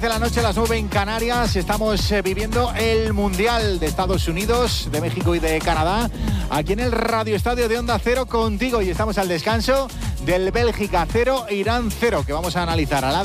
De la noche a las 9 en Canarias estamos viviendo el Mundial de Estados Unidos, de México y de Canadá, aquí en el Radio Estadio de Onda Cero contigo, y estamos al descanso del Bélgica 0, Irán 0, que vamos a analizar a la